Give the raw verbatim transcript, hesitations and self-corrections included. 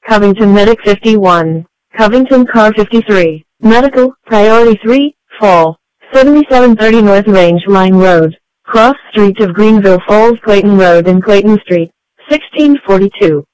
Covington Medic fifty-one, Covington Car fifty-three, Medical, Priority three, Fall, seventy-seven thirty North Range Line Road, Cross Street of Greenville Falls Clayton Road and Clayton Street, sixteen forty-two.